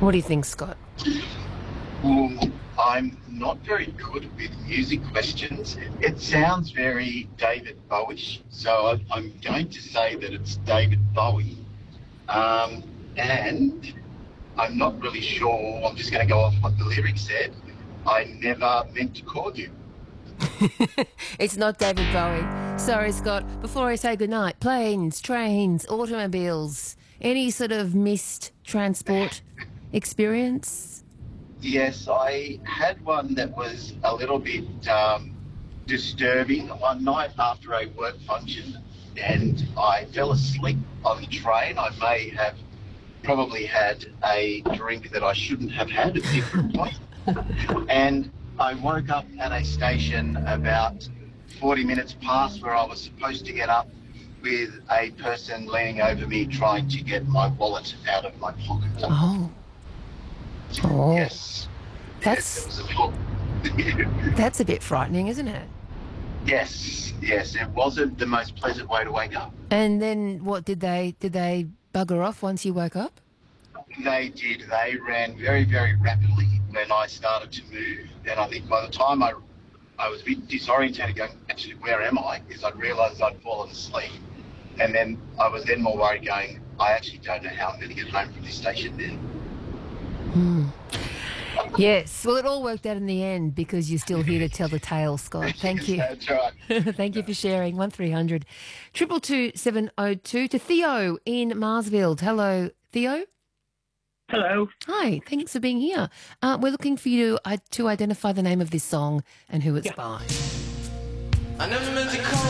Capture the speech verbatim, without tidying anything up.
What do you think, Scott? Well, I'm not very good with music questions. It sounds very David Bowie, so I- I'm going to say that it's David Bowie. Um, and I'm not really sure. I'm just going to go off what the lyrics said. I never meant to call you. It's not David Bowie. Sorry, Scott. Before I say goodnight, planes, trains, automobiles, any sort of missed transport experience? Yes, I had one that was a little bit um, disturbing one night after a work function, and I fell asleep on the train. I may have probably had a drink that I shouldn't have had at different points. And I woke up at a station about forty minutes past where I was supposed to get up with a person leaning over me trying to get my wallet out of my pocket. Oh. Oh. Yes. That's Yes, it was a little... that's a bit frightening, isn't it? Yes, yes. It wasn't the most pleasant way to wake up. And then what did they did they bugger off once you woke up? They did. They ran very, very rapidly when I started to move. And I think by the time I, I was a bit disorientated going, actually, where am I? Because I realised I'd fallen asleep. And then I was then more worried going, I actually don't know how I'm going to get home from this station now. Hmm. Yes. Well, it all worked out in the end because you're still here to tell the tale, Scott. Thank you. That's right. Thank you for sharing. One three hundred two two two seven oh two to Theo in Marsfield. Hello, Theo. Hello. Hi. Thanks for being here. Uh, we're looking for you to, uh, to identify the name of this song and who it's Yeah. by. I never meant to call